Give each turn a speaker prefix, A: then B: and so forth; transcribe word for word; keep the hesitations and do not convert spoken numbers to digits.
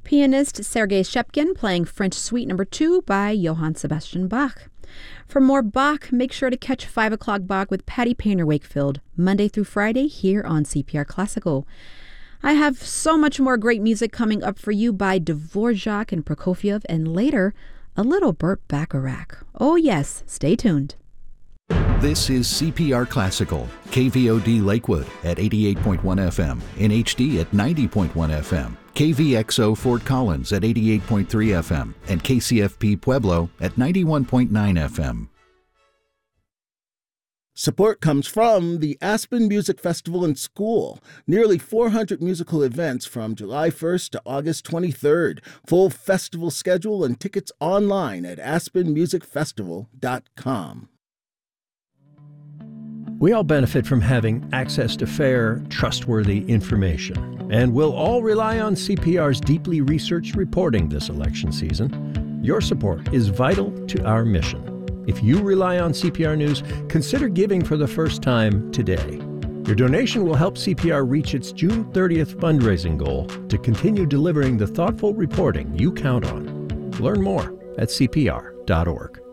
A: Pianist Sergei Shepkin playing French Suite Number two by Johann Sebastian Bach. For more Bach, make sure to catch five o'clock Bach with Patty Painter Wakefield, Monday through Friday here on C P R Classical. I have so much more great music coming up for you by Dvorak and Prokofiev, and later, a little Burt Bacharach. Oh yes, stay tuned.
B: This is C P R Classical, K V O D Lakewood at eighty-eight point one F M, in H D at ninety point one F M, K V X O Fort Collins at eighty-eight point three F M, and K C F P Pueblo at ninety-one point nine F M.
C: Support comes from the Aspen Music Festival and School. Nearly four hundred musical events from July first to August twenty-third. Full festival schedule and tickets online at aspen music festival dot com.
D: We all benefit from having access to fair, trustworthy information, and we'll all rely on C P R's deeply researched reporting this election season. Your support is vital to our mission. If you rely on C P R News, consider giving for the first time today. Your donation will help C P R reach its June thirtieth fundraising goal to continue delivering the thoughtful reporting you count on. Learn more at C P R dot org.